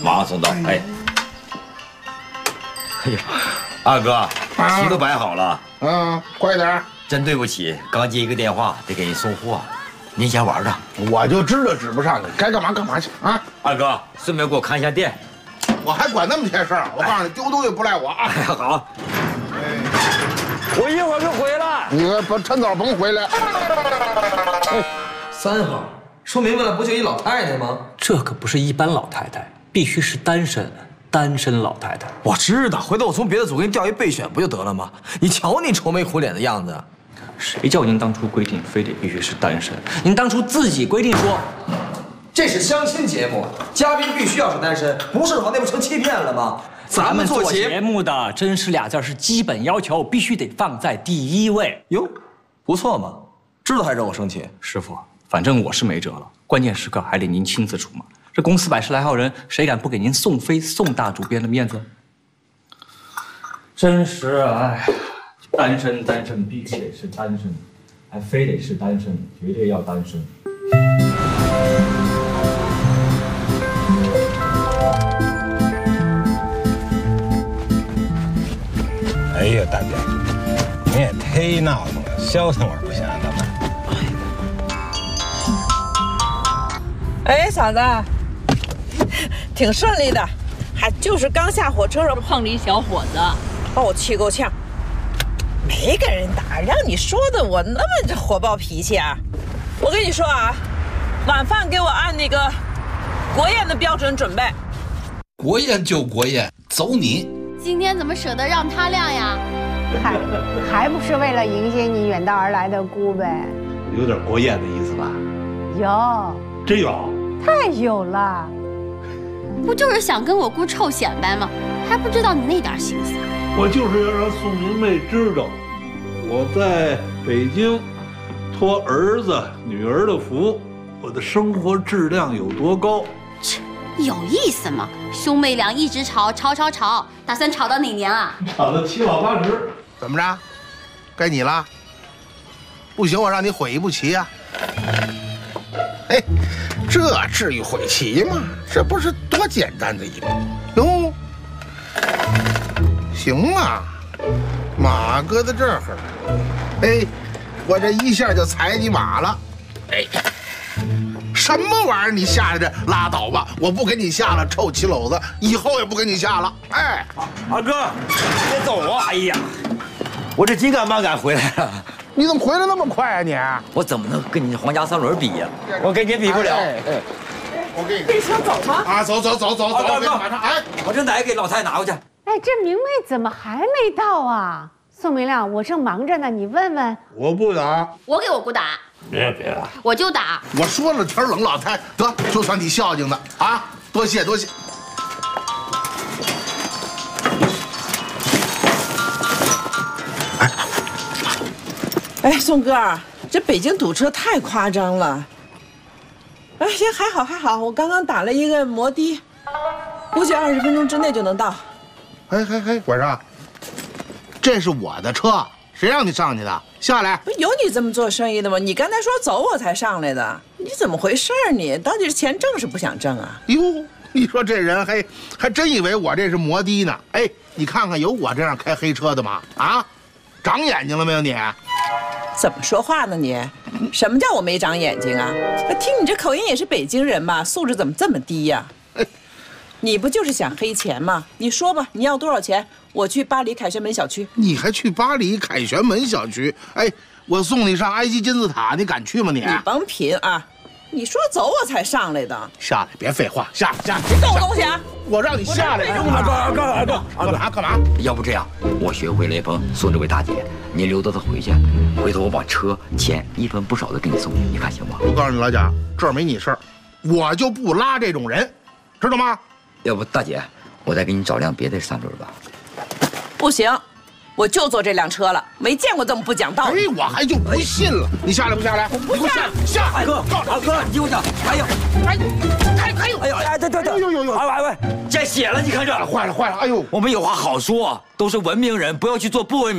马上送到。哎，哎呀，二哥，席都摆好了。 快点。 真对不起，刚接一个电话，得给人送货。您先玩着。 我就知道指不上你，该干嘛干嘛去啊！ 二哥，顺便给我看一下店。 我还管那么些事儿？我告诉你，丢东西不赖我啊！ 哎呀，好。我一会儿就回来。 你不趁早甭回来。 3号，说明白了，不就一老太太吗？ 这可不是一般老太太，必须是单身老太太。 我知道，回头我从别的组给你调一备选不就得了吗？你瞧你愁眉苦脸的样子。 谁叫您当初规定非得必须是单身？您当初自己规定说， 这是相亲节目，嘉宾必须要是单身，不是的话那不成欺骗了吗？ 咱们做节目的真实俩字是基本要求，必须得放在第一位。 哟，不错嘛，知道还惹我生气？ 师傅，反正我是没辙了，关键时刻还得您亲自出马。这公司110来号人，谁敢不给您宋飞宋大主编的面子？真是哎，单身必须得是单身，还非得是单身，绝对要单身。 哎呀，大姐，你也忒闹腾了，消停会儿不行啊，咱们。 哎，嫂子，挺顺利的，还就是刚下火车上碰了一小伙子，把我气够呛。没跟人打，让你说的我那么火爆脾气啊！我跟你说啊，晚饭给我按那个国宴的标准准备。 国宴就国宴，走你！ 今天怎么舍得让他亮呀？ 嗨，还不是为了迎接你远道而来的姑呗？ 有点国宴的意思吧？ 有， 真有， 太有了！ 不就是想跟我姑臭显摆吗？还不知道你那点心思。 我就是要让宋明媚知道，我在北京托儿子女儿的福，我的生活质量有多高。 切，有意思吗？兄妹俩一直吵，打算吵到哪年啊？ 吵到7老8十。 怎么着？该你了。不行，我让你悔一步棋呀！哎，这至于悔棋吗？这不是多简单的一步哟。行啊，马搁在这儿了。哎，我这一下就踩你马了。哎，什么玩意儿？你下来这拉倒吧，我不给你下了，臭棋篓子，以后也不给你下了。哎， 二哥，别走啊！哎呀，我这紧赶慢赶回来了。 你怎么回来那么快啊你？ 我怎么能跟你皇家三轮比呀？我跟你比不了。 哎，我给你这车走吗？ 啊，走， 二哥， 马上。哎， 我这奶给老太拿过去。 哎，这明媚怎么还没到啊？宋明亮，我正忙着呢，你问问。 我不打， 我给我姑打， 别打， 我就打。 我说了，天冷，老太得，就算你孝敬的啊，多谢。 哎，宋哥，这北京堵车太夸张了。哎，行，还好，我刚刚打了一个摩的，估计20分钟之内就能到。 哎，管上，这是我的车，谁让你上去的？下来！ 不有你这么做生意的吗？你刚才说走我才上来的，你怎么回事儿？你到底是钱挣是不想挣啊？ 哟，你说这人还真以为我这是摩的呢。哎，你看看有我这样开黑车的吗？啊，长眼睛了没有你？ 怎么说话呢你？什么叫我没长眼睛啊？听你这口音也是北京人吧？素质怎么这么低呀？你不就是想黑钱吗？你说吧，你要多少钱？我去巴黎凯旋门小区。 你还去巴黎凯旋门小区？哎，我送你上埃及金字塔，你敢去吗你？ 你甭贫啊！你说走我才上来的。 下来，别废话，下来！ 别动我东西啊！ 我让你下来！干嘛？ 要不这样，我学会雷锋送这位大姐，你留着她回去，回头我把车钱一分不少的给你送去，你看行吗？ 我告诉你老贾，这儿没你事儿，我就不拉这种人，知道吗？ 要不大姐，我再给你找辆别的三轮吧。 不行，我就坐这辆车了，没见过这么不讲道理。 哎，我还就不信了，你下来不下来？ 我不下。 二哥，你听我讲，还有，喂，见血了，你看这， 坏了，哎呦， 我们有话好说，都是文明人，不要去做不文明。